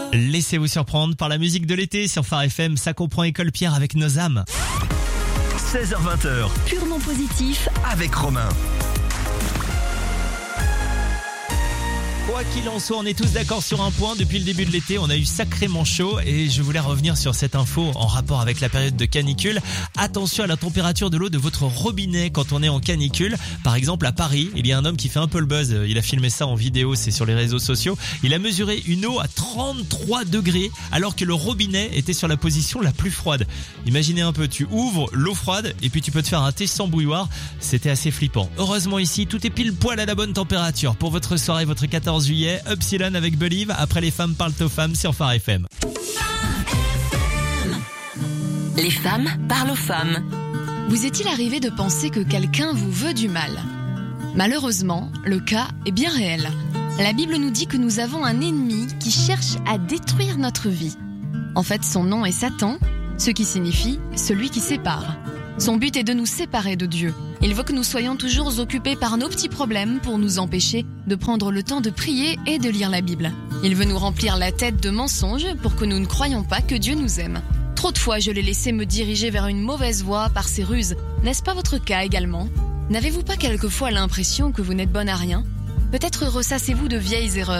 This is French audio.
Laissez-vous surprendre par la musique de l'été sur Phare FM, ça comprend École Pierre avec nos âmes. 16h20, Purement positif. avec Romain. Quoi qu'il en soit, on est tous d'accord sur un point. Depuis le début de l'été, on a eu sacrément chaud et je voulais revenir sur cette info en rapport avec la période de canicule. Attention à la température de l'eau de votre robinet quand on est en canicule. Par exemple, à Paris, il y a un homme qui fait un peu le buzz. Il a filmé ça en vidéo, c'est sur les réseaux sociaux. Il a mesuré une eau à 33 degrés alors que le robinet était sur la position la plus froide. Imaginez un peu, tu ouvres l'eau froide et puis tu peux te faire un thé sans bouilloire. C'était assez flippant. Heureusement ici, tout est pile poil à la bonne température pour votre soirée, votre 14 juillet. Upsilon avec Believe, après les femmes parlent aux femmes sur Phare FM. Les femmes parlent aux femmes. Vous est-il arrivé de penser que quelqu'un vous veut du mal ? Malheureusement, le cas est bien réel. La Bible nous dit que nous avons un ennemi qui cherche à détruire notre vie. En fait, son nom est Satan, ce qui signifie celui qui sépare. Son but est de nous séparer de Dieu. Il veut que nous soyons toujours occupés par nos petits problèmes pour nous empêcher de prendre le temps de prier et de lire la Bible. Il veut nous remplir la tête de mensonges pour que nous ne croyions pas que Dieu nous aime. Trop de fois, je l'ai laissé me diriger vers une mauvaise voie par ses ruses. N'est-ce pas votre cas également ? N'avez-vous pas quelquefois l'impression que vous n'êtes bonne à rien ? Peut-être ressassez-vous de vieilles erreurs.